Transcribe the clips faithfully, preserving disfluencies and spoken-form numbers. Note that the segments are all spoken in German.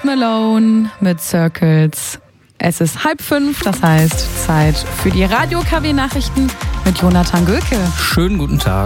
Post Malone mit Circles. Es ist halb fünf, das heißt Zeit für die Radio-K W-Nachrichten mit Jonathan Göke. Schönen guten Tag.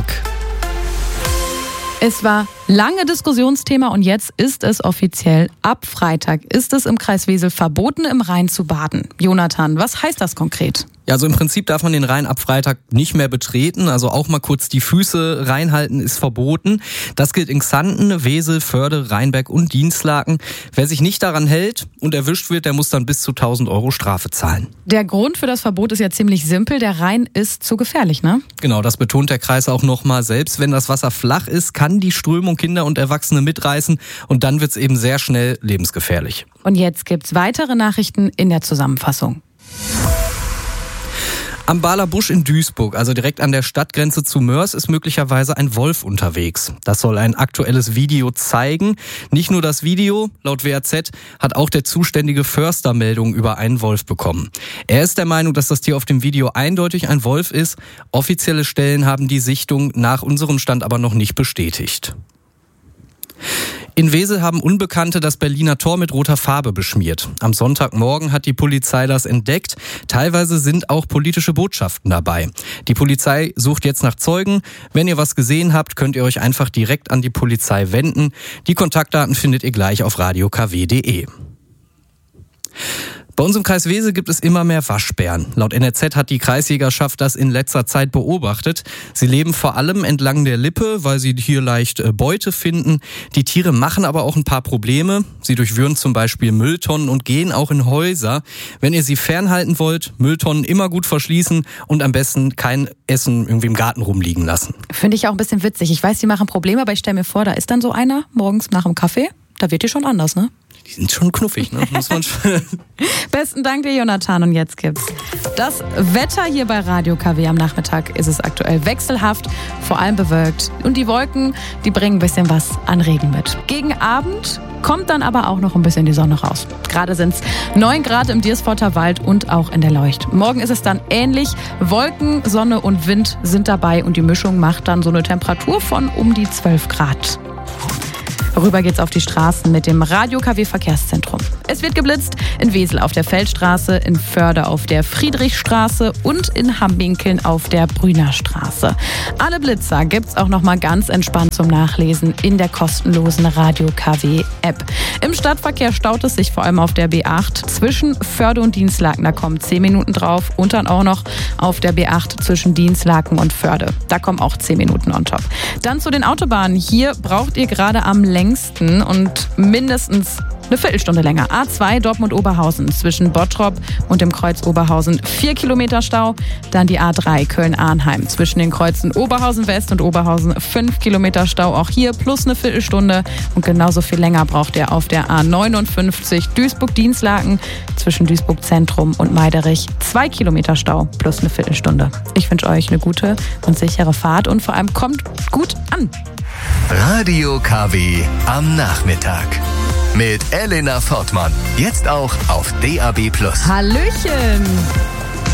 Es war lange Diskussionsthema und jetzt ist es offiziell. Ab Freitag ist es im Kreis Wesel verboten, im Rhein zu baden. Jonathan, was heißt das konkret? Ja, also im Prinzip darf man den Rhein ab Freitag nicht mehr betreten. Also auch mal kurz die Füße reinhalten ist verboten. Das gilt in Xanten, Wesel, Förde, Rheinberg und Dinslaken. Wer sich nicht daran hält und erwischt wird, der muss dann bis zu tausend Euro Strafe zahlen. Der Grund für das Verbot ist ja ziemlich simpel. Der Rhein ist zu gefährlich, ne? Genau, das betont der Kreis auch nochmal. Selbst wenn das Wasser flach ist, kann die Strömung Kinder und Erwachsene mitreißen und dann wird's eben sehr schnell lebensgefährlich. Und jetzt gibt's weitere Nachrichten in der Zusammenfassung. Am Baaler Busch in Duisburg, also direkt an der Stadtgrenze zu Moers, ist möglicherweise ein Wolf unterwegs. Das soll ein aktuelles Video zeigen. Nicht nur das Video, laut W A Z hat auch der zuständige Förster Meldungen über einen Wolf bekommen. Er ist der Meinung, dass das Tier auf dem Video eindeutig ein Wolf ist. Offizielle Stellen haben die Sichtung nach unserem Stand aber noch nicht bestätigt. In Wesel haben Unbekannte das Berliner Tor mit roter Farbe beschmiert. Am Sonntagmorgen hat die Polizei das entdeckt. Teilweise sind auch politische Botschaften dabei. Die Polizei sucht jetzt nach Zeugen. Wenn ihr was gesehen habt, könnt ihr euch einfach direkt an die Polizei wenden. Die Kontaktdaten findet ihr gleich auf radio k w punkt d e. Bei uns im Kreis Wesel gibt es immer mehr Waschbären. Laut N R Z hat die Kreisjägerschaft das in letzter Zeit beobachtet. Sie leben vor allem entlang der Lippe, weil sie hier leicht Beute finden. Die Tiere machen aber auch ein paar Probleme. Sie durchwühlen zum Beispiel Mülltonnen und gehen auch in Häuser. Wenn ihr sie fernhalten wollt, Mülltonnen immer gut verschließen und am besten kein Essen irgendwie im Garten rumliegen lassen. Finde ich auch ein bisschen witzig. Ich weiß, die machen Probleme, aber ich stelle mir vor, da ist dann so einer morgens nach dem Kaffee. Da wird die schon anders, ne? Die sind schon knuffig, ne? Muss man schon. Besten Dank dir, Jonathan. Und jetzt gibt's das Wetter hier bei Radio K W. Am Nachmittag ist es aktuell wechselhaft, vor allem bewölkt. Und die Wolken, die bringen ein bisschen was an Regen mit. Gegen Abend kommt dann aber auch noch ein bisschen die Sonne raus. Gerade sind's neun Grad im Diersforter Wald und auch in der Leucht. Morgen ist es dann ähnlich. Wolken, Sonne und Wind sind dabei und die Mischung macht dann so eine Temperatur von um die zwölf Grad. Rüber geht's auf die Straßen mit dem Radio-K W-Verkehrszentrum. Es wird geblitzt in Wesel auf der Feldstraße, in Förde auf der Friedrichstraße und in Hambinkeln auf der Brünerstraße. Alle Blitzer gibt's auch noch mal ganz entspannt zum Nachlesen in der kostenlosen Radio-K W-App. Im Stadtverkehr staut es sich vor allem auf der B acht zwischen Förde und Dinslaken. Da kommen zehn Minuten drauf und dann auch noch auf der B acht zwischen Dinslaken und Förde. Da kommen auch zehn Minuten on top. Dann zu den Autobahnen. Hier braucht ihr gerade am längsten und mindestens eine Viertelstunde länger. A zwei Dortmund-Oberhausen zwischen Bottrop und dem Kreuz Oberhausen vier Kilometer Stau. Dann die A drei Köln-Arnheim zwischen den Kreuzen Oberhausen-West und Oberhausen fünf Kilometer Stau. Auch hier plus eine Viertelstunde. Und genauso viel länger braucht ihr auf der A neunundfünfzig Duisburg-Dinslaken zwischen Duisburg-Zentrum und Meiderich zwei Kilometer Stau plus eine Viertelstunde. Ich wünsche euch eine gute und sichere Fahrt und vor allem kommt gut an. Radio K W am Nachmittag. Mit Elena Fortmann. Jetzt auch auf D A B plus. Hallöchen!